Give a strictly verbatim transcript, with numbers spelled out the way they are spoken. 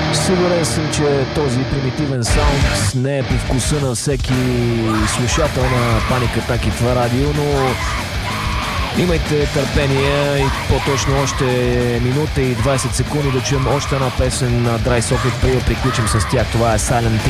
Сигурен съм, че този примитивен саунд не е по вкуса на всеки слушател на Паник Атак и това радио, но имайте търпение и по-точно още минута и двайсет секунди да чуем още една песен на Dry Socket, преди да приключим с тях. Това е Silent